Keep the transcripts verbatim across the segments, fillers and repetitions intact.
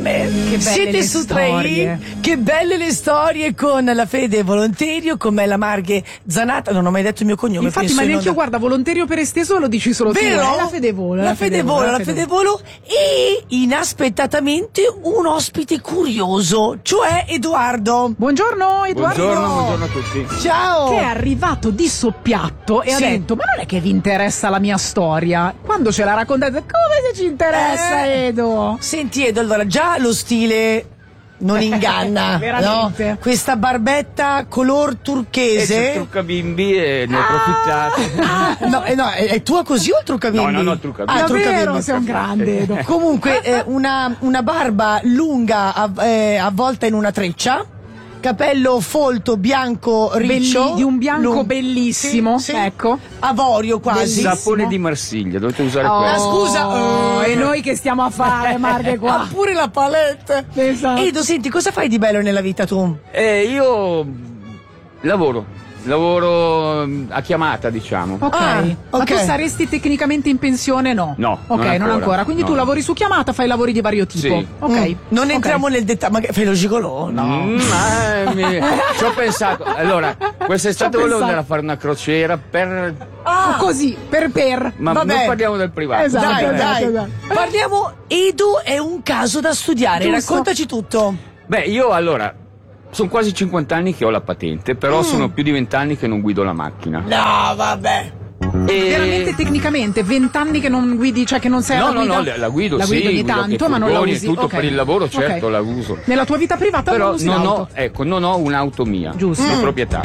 me. Che Siete su tre i, che belle le storie con la Fede Volonterio, con me la Marghe Zanata, non ho mai detto il mio cognome. Infatti, ma neanche io, guarda, Volonterio per esteso lo dici solo vero? tu, eh? La Fedevolo. La, la Fedevolo, la Fedevolo e inaspettatamente un ospite curioso, cioè Edoardo. Buongiorno Edoardo. Buongiorno, buongiorno a tutti. Ciao. Che è arrivato di soppiatto e Sì. ha detto: ma non è che vi interessa la mia storia? Quando ce l'ha raccontata, come se ci interessa, Eh. Edo? Senti Edo, allora già lo stile non inganna, Veramente. no? Questa barbetta color E c'è turchese. il trucca bimbi e ne approfittate. Ah, no, eh, no, è, è tua così o il truccabimbi? No, no, no, truccabimbi. Ah, Davvero, truccabimbi. sei un grande, Edo. Comunque, eh, una, una barba lunga av- eh, avvolta in una treccia, capello folto, bianco, riccio. Belli- di un bianco lung- bellissimo, Sì, sì. ecco. Avorio quasi. Sapone di Marsiglia, dovete usare Oh, quello. scusa, e noi che stiamo a fare, Marghe, Ha qua? pure la palette. Esatto. Edo, senti, cosa fai di bello nella vita tu? Eh, io lavoro, lavoro mm, a chiamata, diciamo. Ok, Ah, ma ok. tu saresti tecnicamente in pensione? No. No, ok, non non ancora. ancora. Quindi No. tu lavori su chiamata, fai lavori di vario tipo. Sì. Ok. Mm, non ok. entriamo nel dettaglio, ma che fai lo gigolò? No. Mm, ma, mi- ci ho pensato. Allora, quest'estate Ci ho volevo pensato. andare a fare una crociera per. Ah, Così, per per. Ma Vabbè. non parliamo del privato. Esatto. dai, Eh. dai. esatto. Parliamo, Edo è un caso da studiare, Giusto. raccontaci tutto. Beh, io allora. Sono quasi cinquanta anni che ho la patente, però Mm. sono più di venti anni che non guido la macchina. No, vabbè. E- Veramente tecnicamente vent'anni che non guidi, cioè che non sei No, alla no, guida? no, la- la guido, la sì, guidi ogni guido anche tanto, ma non la furgoni e usi. tutto Ok. per il lavoro, certo, Ok. la uso. Nella tua vita privata Però non usi non l'auto. ho, ecco, non ho un'auto mia, Giusto. di Mm. proprietà.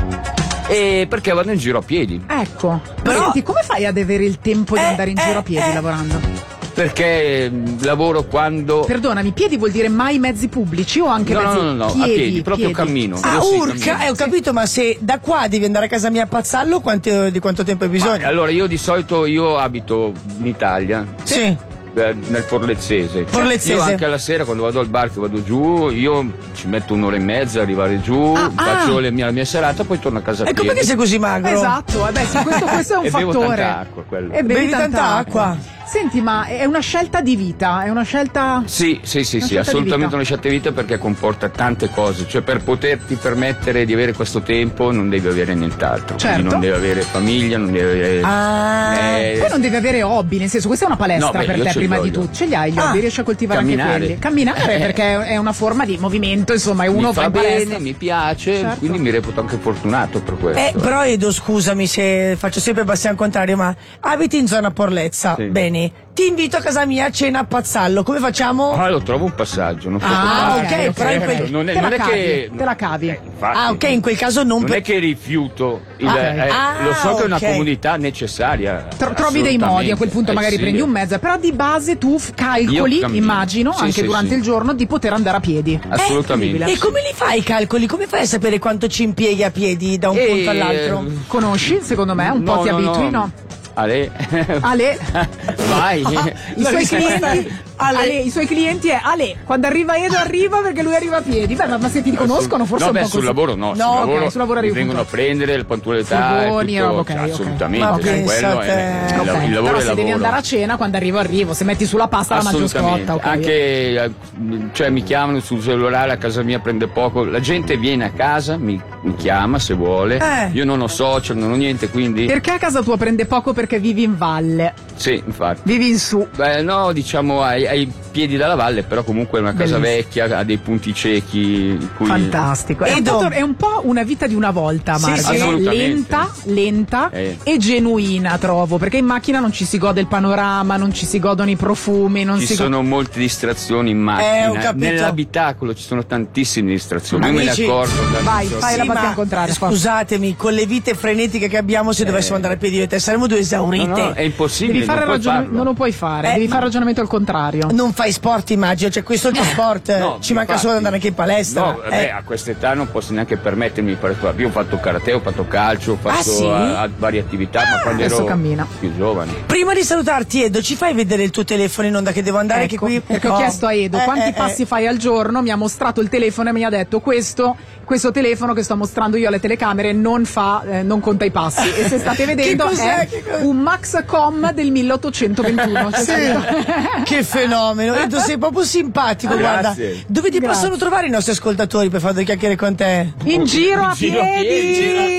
E perché vado in giro a piedi? Ecco. Però- Senti, come fai ad avere il tempo di Eh, andare in giro eh, a piedi eh. lavorando? Perché mh, lavoro quando. Perdonami, piedi vuol dire mai mezzi pubblici o anche No, mezzi no, no, no, a piedi, piedi, proprio cammino. Ah, Io sì, urca, cammino. eh, ho capito, ma se da qua devi andare a casa mia a Pazzallo, quanto- di quanto tempo hai bisogno? Ma, allora, io di solito io abito in Italia, Sì. eh, nel Forlezzese. Forlezzese. Io anche alla sera quando vado al bar che vado giù, io ci metto un'ora e mezza ad arrivare giù, Ah, faccio ah. le mie- la mia serata, poi torno a casa a Ecco piedi. perché sei così magro. Esatto, eh beh, sì, questo, questo è un E bevo fattore. tanta acqua, quello. E bevi, Bevi tanta, tanta acqua. acqua. Senti, ma è una scelta di vita, è una scelta. Sì, sì, sì, Una sì, scelta di assolutamente vita. una scelta di vita perché comporta tante cose, cioè per poterti permettere di avere questo tempo non devi avere nient'altro, Certo. quindi non devi avere famiglia, non devi avere. Ah. eh, Poi non devi avere hobby, nel senso, questa è una palestra No, beh, per io te ce prima li ho di io. tutto. Ce li hai gli Ah. hobby, riesci a coltivare Camminare. anche quelli. Camminare Eh. perché è una forma di movimento, insomma, è uno mi va fa in palestra. bene, mi piace, Certo. quindi mi reputo anche fortunato per questo. Eh, però Edo, scusami se faccio sempre passi al contrario, ma abiti in zona Porlezza, Sì. bene. Ti invito a casa mia a cena a Pazzallo, come facciamo? Ah, lo trovo un passaggio, non Ah, posso ok, fare. però in quel- non è, te la non è cavi, che te la cavi. Eh, infatti, Ah, ok, in quel caso non, non per- è che rifiuto il- Ah, eh, ah, lo so che è una ok. comunità necessaria. Tro- trovi dei modi, a quel punto assolutamente. magari Eh, sì. prendi un mezzo, però di base tu f- calcoli, Io cammino. immagino, Sì, anche sì, durante sì. il giorno, di poter andare a piedi. Assolutamente. È E come li fai i calcoli? Come fai a sapere quanto ci impieghi a piedi da un E- punto all'altro? Conosci, secondo me, un No, po' ti no, abitui, no? Ale. Ale, Vai. i suoi clienti, Ale. Ale, i suoi clienti è Ale, quando arriva Edo arriva perché lui arriva a piedi. Beh, ma, ma se ti riconoscono forse no, è un beh, po' sul così. lavoro no, No, sul ok, lavoro, sul lavoro mi arrivi vengono a puntuale. prendere le puntualità e Furgoni, tutto, roba, ok, cioè, ok. assolutamente, Ma cioè, pensa quello te. è il, Ok, il lavoro però è se lavoro. devi andare a cena quando arrivo arrivo, se metti sulla pasta la mangio Assolutamente, scotta. ok. anche eh, cioè, mi chiamano sul cellulare, a casa mia prende poco, la gente viene a casa, mi, mi chiama se vuole, Eh. io non ho social, non ho niente, quindi Perché a casa tua prende poco? Perché vivi in valle, sì, infatti. vivi in su. Beh, no, diciamo ai, ai piedi dalla valle, però comunque è una casa Bellissimo. vecchia, ha dei punti ciechi. in cui- Fantastico. È un, Edo. po', è un po' una vita di una volta, Sì, Marco. sì. Assolutamente. Lenta, lenta Eh. e genuina, trovo, perché in macchina non ci si gode il panorama, non ci si godono i profumi, non Ci si sono molte distrazioni in Eh, ho macchina, capito. nell'abitacolo ci sono tantissime distrazioni, io me ne Amici, accorgo. da- vai, da- fai la Sì, battaglia ma contraria. scusatemi, con le vite frenetiche che abbiamo, se dovessimo andare a piedi io e te saremmo due esaurite. No, no, è impossibile, Devi fare non puoi ragion- farlo. non lo puoi fare, Eh, devi ma- fare ragionamento al contrario. Non fai sport, immagino, cioè questo è il tuo sport, No, ci manca infatti. solo di andare anche in palestra. No, vabbè, Eh. a quest'età non posso neanche permettermi di fare sport. Io ho fatto karate, ho fatto calcio, ho fatto Ah, sì? a- a varie attività, ma quando adesso ero cammina. più giovane. Prima di salutarti, Edo, ci fai vedere il tuo telefono in onda che devo andare? che Ecco, qui perché ho Oh. chiesto a Edo Eh, quanti eh, passi eh. fai al giorno, mi ha mostrato il telefono e mi ha detto questo, questo telefono che sto mostrando io alle telecamere non fa, eh, non conta i passi. E se state vedendo Che cos'è? è Che cos'è? un Maxcom del milleottocentoventuno. C'è Sì. scritto. Che fenomeno, Edo, sei proprio simpatico, guarda. Grazie. Dove ti Grazie. possono trovare i nostri ascoltatori per fare due chiacchiere con te? In giro a In giro a piedi. piedi.